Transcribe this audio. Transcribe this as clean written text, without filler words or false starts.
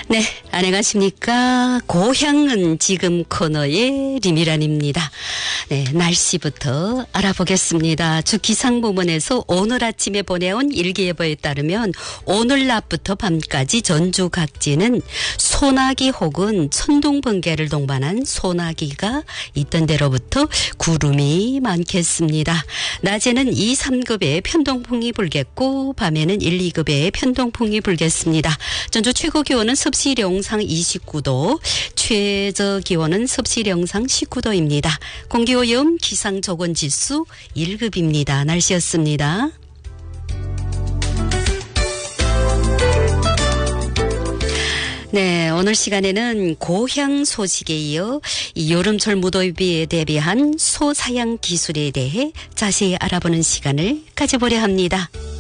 네, 안녕하십니까. 고향은 지금 코너의 리미란입니다. 네, 날씨부터 알아보겠습니다. 주 기상부문에서 오늘 아침에 보내온 일기예보에 따르면 오늘 낮부터 밤까지 전주 각지는 소나기 혹은 천둥 번개를 동반한 소나기가 있던 데로부터 구름이 많겠습니다. 낮에는 2, 3급의 편동풍이 불겠고 밤에는 1, 2급의 편동풍이 불겠습니다. 전주 최고 기온은 섭씨 영상 29도, 최저 기온은 섭씨 영상 19도입니다. 공기오염 기상조건지수 1급입니다. 날씨였습니다. 네, 오늘 시간에는 고향 소식에 이어 이 여름철 무더위에 대비한 소사양 기술에 대해 자세히 알아보는 시간을 가져보려 합니다.